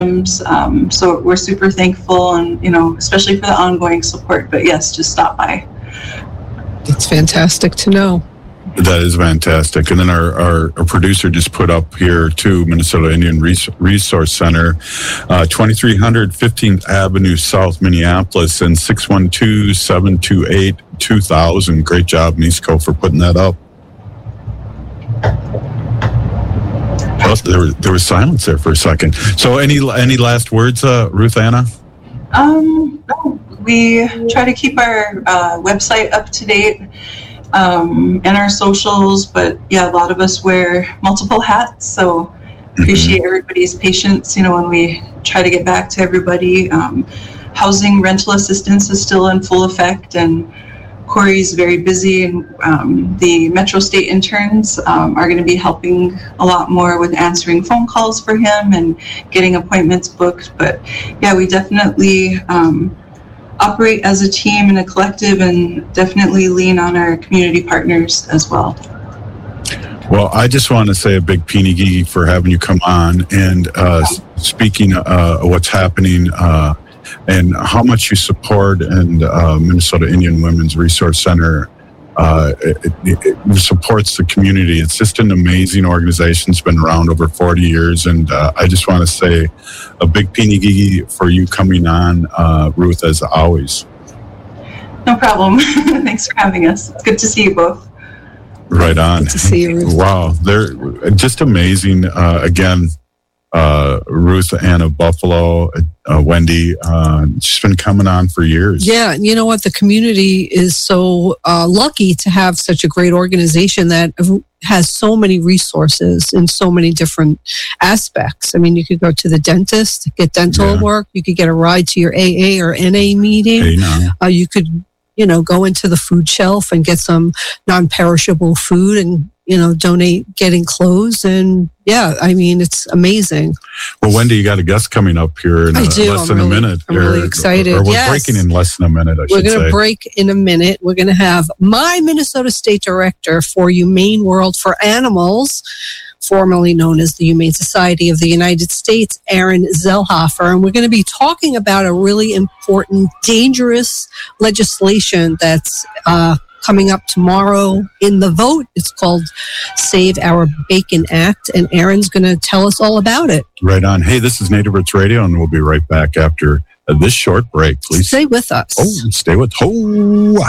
So we're super thankful, and especially for the ongoing support. But yes, just stop by. It's fantastic to know. That is fantastic. And then our producer just put up here too, Minnesota Indian Resource Center, 2300 15th Avenue South, Minneapolis, and 612-728-2000. Great job, Nisco, for putting that up. Well, there was silence there for a second. So any last words, Ruth Anna? We try to keep our website up to date and our socials, but yeah, a lot of us wear multiple hats, so appreciate everybody's patience, when we try to get back to everybody. Housing rental assistance is still in full effect, and Corey's very busy, and the Metro State interns are going to be helping a lot more with answering phone calls for him and getting appointments booked. But yeah, we definitely operate as a team and a collective, and definitely lean on our community partners as well. Well, I just want to say a big peeny gee for having you come on and speaking of what's happening and how much you support, and Minnesota Indian Women's Resource Center it supports the community. It's just an amazing organization. It's been around over 40 years, and I just want to say a big peeny gee for you coming on, Ruth, as always. No problem. Thanks for having us. It's good to see you both. Right on. Good to see you, Ruth. Wow, they're just amazing. Again, Ruth Ann of Buffalo, Wendy, she's been coming on for years. Yeah, you know what? The community is so lucky to have such a great organization that has so many resources in so many different aspects. I mean, you could go to the dentist, get dental work. You could get a ride to your AA or NA meeting. You could, go into the food shelf and get some non-perishable food and, donate getting clothes. And yeah, I mean, it's amazing. Well, Wendy, you got a guest coming up here in less than a minute. I'm really excited. Or we're breaking in less than a minute, We're going to break in a minute. We're going to have my Minnesota State Director for Humane World for Animals, formerly known as the Humane Society of the United States, Aaron Zellhofer. And we're going to be talking about a really important, dangerous legislation that's coming up tomorrow in the vote. It's called Save Our Bacon Act, and Aaron's going to tell us all about it. Right on. Hey, this is Native Roots Radio, and we'll be right back after this short break. Please stay with us. Stay with.